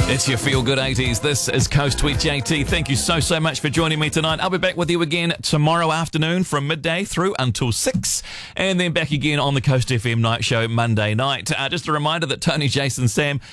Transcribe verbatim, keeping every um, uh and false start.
It's your Feel Good eighties. This is Coast with J T. Thank you so, so much for joining me tonight. I'll be back with you again tomorrow afternoon from midday through until six, and then back again on the Coast F M Night Show Monday night. Uh, just a reminder that Tony, Jason, Sam